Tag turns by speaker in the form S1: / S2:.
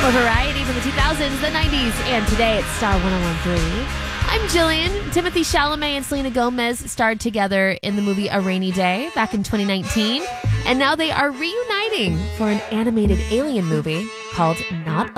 S1: for variety from the 2000s, the 90s, and today it's Star 101.3. I'm Jillian. Timothy Chalamet and Selena Gomez starred together in the movie A Rainy Day back in 2019, and now they are reuniting for an animated alien movie called Not